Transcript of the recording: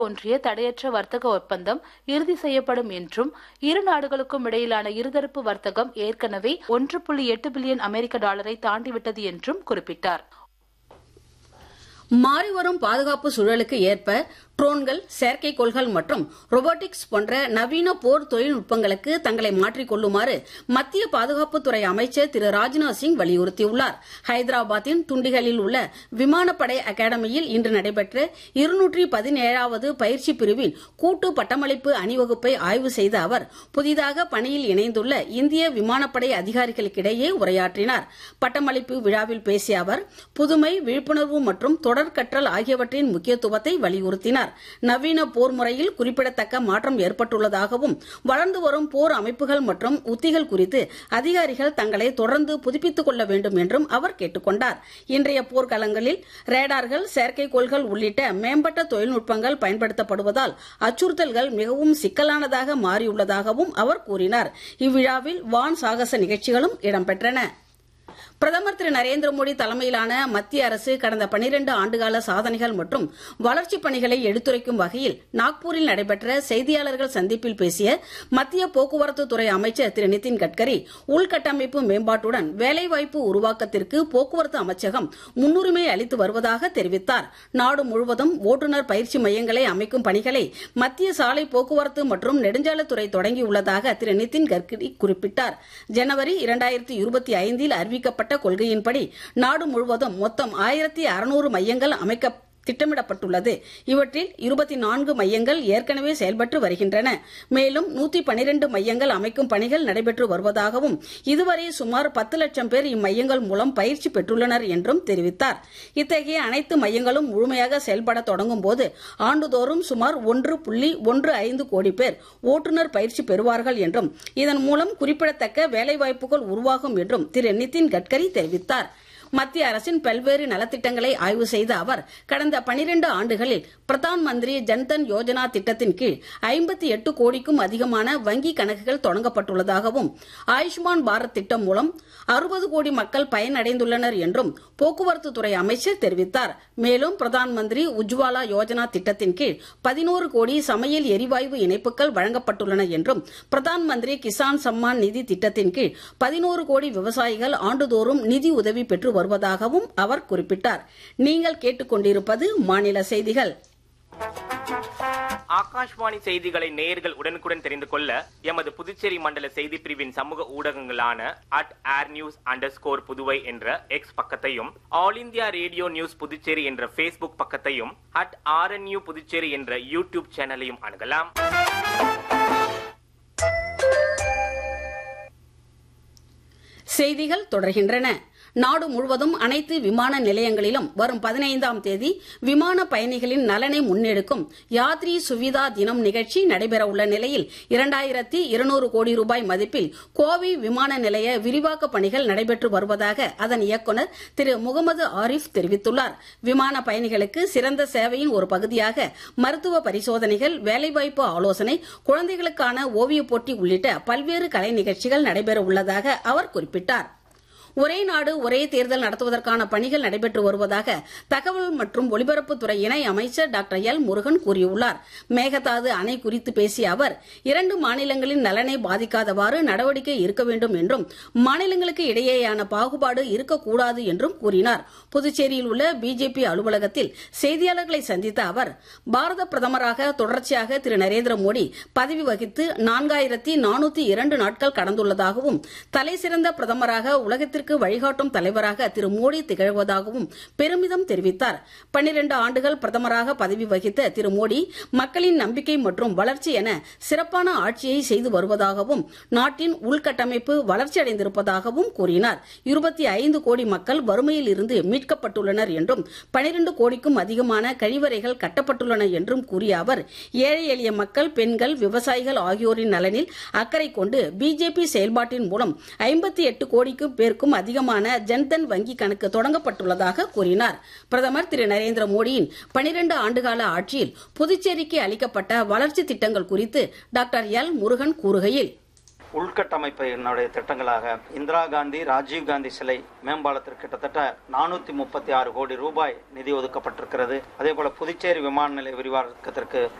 ஒன்றிய தடையற்ற வர்த்தக ஒப்பந்தம் இறுதி செய்யப்படும் என்றும் இரு நாடுகளுக்கும் இடையிலான இருதரப்பு வர்த்தகம் ஏற்கனவே $1.8 பில்லியன் தாண்டிவிட்டது என்றும் குறிப்பிட்டார். மாறிவரும் பாதுகாப்பு சூழலுக்கு ஏற்ப ட்ரோன்கள், செயற்கைக்கோள்கள் மற்றும் ரோபோட்டிக்ஸ் போன்ற நவீன போர் தொழில்நுட்பங்களுக்கு தங்களை மாற்றிக் கொள்ளுமாறு மத்திய பாதுகாப்புத்துறை அமைச்சர் திரு ராஜ்நாத் சிங் வலியுறுத்தியுள்ளார். ஹைதராபாத்தின் துண்டிகலில் உள்ள விமானப்படை அகாடமியில் இன்று நடைபெற்ற 217வது பயிற்சி பிரிவின் கூட்டு பட்டமளிப்பு அணிவகுப்பை ஆய்வு செய்த அவர் புதிதாக பணியில் இணைந்துள்ள இந்திய விமானப்படை அதிகாரிகளுக்கிடையே உரையாற்றினார். பட்டமளிப்பு விழாவில் பேசிய அவர் புதுமை, விழிப்புணர்வு மற்றும் தொடர் கற்றல் ஆகியவற்றின் முக்கியத்துவத்தை வலியுறுத்தினார். நவீன போர் முறையில் குறிப்பிடத்தக்க மாற்றம் ஏற்பட்டுள்ளதாகவும் வளர்ந்து வரும் போர் அமைப்புகள் மற்றும் உத்திகள் குறித்து அதிகாரிகள் தங்களை தொடர்ந்து புதுப்பித்துக் கொள்ள வேண்டும் என்றும் அவர் கேட்டுக் கொண்டார். இன்றைய போர்க்களங்களில் ரேடார்கள், செயற்கைக்கோள்கள் உள்ளிட்ட மேம்பட்ட தொழில்நுட்பங்கள் பயன்படுத்தப்படுவதால் அச்சுறுத்தல்கள் மிகவும் சிக்கலானதாக மாறியுள்ளதாகவும் அவர் கூறினார். இவ்விழாவில் வான் சாகச நிகழ்ச்சிகளும் இடம்பெற்றன. பிரதமர் திரு நரேந்திர மோடி தலைமையிலான மத்திய அரசு கடந்த 12 ஆண்டுகால சாதனைகள் மற்றும் வளர்ச்சிப் பணிகளை எடுத்துரைக்கும் வகையில் நாக்பூரில் நடைபெற்ற செய்தியாளர்கள் சந்திப்பில் பேசிய மத்திய போக்குவரத்து துறை அமைச்சர் திரு நிதின் கட்கரி, உள்கட்டமைப்பு மேம்பாட்டுடன் வேலைவாய்ப்பு உருவாக்கத்திற்கு போக்குவரத்து அமைச்சகம் முன்னுரிமை அளித்து வருவதாக தெரிவித்தார். நாடு முழுவதும் ஓட்டுநர் பயிற்சி மையங்களை அமைக்கும் பணிகளை மத்திய சாலை போக்குவரத்து மற்றும் நெடுஞ்சாலைத்துறை தொடங்கியுள்ளதாக திரு நிதின் கட்கரி குறிப்பிட்டார். ஜனவரி 2025 அறிவிக்கப்பட்ட கொள்கையின்படி நாடு முழுவதும் மொத்தம் 1600 மையங்கள் அமைக்க திட்டமிடப்பட்டுள்ளது. இவற்றில் 24 மையங்கள் ஏற்கனவே செயல்பட்டு வருகின்றன. மேலும் 112 மையங்கள் அமைக்கும் பணிகள் நடைபெற்று வருவதாகவும் இதுவரை சுமார் 10 லட்சம் பேர் இம்மையங்கள் மூலம் பயிற்சி பெற்றுள்ளனர் என்றும் தெரிவித்தார். இத்தகைய அனைத்து மையங்களும் முழுமையாக செயல்பட தொடங்கும் போது ஆண்டுதோறும் சுமார் 1.15 கோடி பேர் ஓட்டுநர் பயிற்சி பெறுவார்கள் என்றும் இதன் மூலம் குறிப்பிடத்தக்க வேலைவாய்ப்புகள் உருவாகும் என்றும் திரு நிதின் கட்கரி தெரிவித்தார். மத்திய அரசின் பல்வேறு நலத்திட்டங்களை ஆய்வு செய்த அவர் கடந்த 12 ஆண்டுகளில் பிரதான் மந்திரி ஜன்தன் யோஜனா திட்டத்தின் கீழ் 58 கோடிக்கும் அதிகமான வங்கி கணக்குகள் தொடங்கப்பட்டுள்ளதாகவும் ஆயுஷ்மான் பாரத் திட்டம் மூலம் 60 கோடி மக்கள் பயனடைந்துள்ளனர் என்றும் போக்குவரத்து துறை அமைச்சர் தெரிவித்தார். மேலும் பிரதான் மந்திரி உஜ்வாலா யோஜனா திட்டத்தின் கீழ் 11 கோடி சமையல் எரிவாயு இணைப்புகள் வழங்கப்பட்டுள்ளன என்றும் பிரதான் மந்திரி கிசான் சம்மான் நிதி திட்டத்தின் கீழ் 11 கோடி விவசாயிகள் ஆண்டுதோறும் நிதி உதவி பெற்று வருவதாகவும் அவர் குறிப்பிட்டார். நீங்கள் கேட்டுக்கொண்டிருப்பது மாநில செய்திகள். ஆகாஷ்வாணி செய்திகளை நேயர்கள் உடனுக்குடன் தெரிந்து கொள்ள எமது புதுச்சேரி மண்டல செய்தி பிரிவின் சமூக ஊடகங்களான @airnews_புதுவை என்ற எக்ஸ் பக்கத்தையும், all India radio news Puducherry என்ற Facebook பக்கத்தையும், @RNU புதுச்சேரி என்ற யூடியூப் சேனலையும் அணுகலாம். செய்திகள் தொடர்கின்றன. நாடு முழுவதும் அனைத்து விமான நிலையங்களிலும் வரும் 15ஆம் தேதி விமான பயணிகளின் நலனை முன்னெடுக்கும் யாத்ரி சுவிதா தினம் நிகழ்ச்சி நடைபெறவுள்ள நிலையில் 2200 கோடி ரூபாய் மதிப்பில் கோவை விமான நிலைய விரிவாக்க பணிகள் நடைபெற்று வருவதாக அதன் இயக்குநர் திரு முகமது ஆரிஃப் தெரிவித்துள்ளார். விமான பயணிகளுக்கு சிறந்த சேவையின் ஒரு பகுதியாக மருத்துவ பரிசோதனைகள், வேலைவாய்ப்பு ஆலோசனை, குழந்தைகளுக்கான ஓவியப் போட்டி உள்ளிட்ட பல்வேறு கலை நிகழ்ச்சிகள் நடைபெற உள்ளதாக அவர் குறிப்பிட்டார். ஒரே நாடு ஒரே தேர்தல் நடத்துவதற்கான பணிகள் நடைபெற்று வருவதாக தகவல் மற்றும் ஒலிபரப்புத்துறை இணை அமைச்சர் டாக்டர் எல் முருகன் கூறியுள்ளார். மேகதாது அணை குறித்து பேசிய அவர் 2 மாநிலங்களின் நலனை பாதிக்காதவாறு நடவடிக்கை இருக்க வேண்டும் என்றும் மாநிலங்களுக்கு இடையேயான பாகுபாடு இருக்கக்கூடாது என்றும் கூறினார். புதுச்சேரியில் உள்ள பிஜேபி அலுவலகத்தில் செய்தியாளர்களை சந்தித்த அவர் பாரத பிரதமராக தொடர்ச்சியாக திரு நரேந்திர மோடி பதவி வகித்து 4402 நாட்கள் கடந்துள்ளதாகவும் தலைசிறந்த பிரதமராக உலகத்திற்கு வழிகாட்டும் தலைவராக திரு மோடி திகழ்வதாகவும் பெருமிதம் தெரிவித்தார். 12 ஆண்டுகள் பிரதமராக பதவி வகித்த திரு மோடி மக்களின் நம்பிக்கை மற்றும் வளர்ச்சி என சிறப்பான ஆட்சியை செய்து வருவதாகவும் நாட்டின் உள்கட்டமைப்பு வளர்ச்சியடைந்திருப்பதாகவும் கூறினார். 25 கோடி மக்கள் வறுமையில் இருந்து மீட்கப்பட்டுள்ளனர் என்றும் 12 கோடிக்கும் அதிகமான கழிவறைகள் கட்டப்பட்டுள்ளன என்றும் கூறிய அவர் ஏழை எளிய மக்கள், பெண்கள், விவசாயிகள் ஆகியோரின் நலனில் அக்கறை கொண்டு பிஜேபி செயல்பாட்டின் மூலம் 58 கோடிக்கும் பேருக்கும் அதிகமான ஜன்தன் வங்கி கணக்கு தொடங்கப்பட்டுள்ளதாக கூறினார். பிரதமர் திரு நரேந்திர மோடியின் 12 ஆண்டுகால ஆட்சியில் புதுச்சேரிக்கு அளிக்கப்பட்ட வளர்ச்சி திட்டங்கள் குறித்து டாக்டர் எல் முருகன் கூறுகையில், உள்கட்டமைப்பினுடைய திட்டங்களாக இந்திரா காந்தி ராஜீவ் காந்தி சிலை மேம்பாலத்திற்கு கிட்டத்தட்ட 436 கோடி ரூபாய் நிதி ஒதுக்கப்பட்டிருக்கிறது. அதே போல புதுச்சேரி விமான நிலைய விரிவாக்கத்திற்கு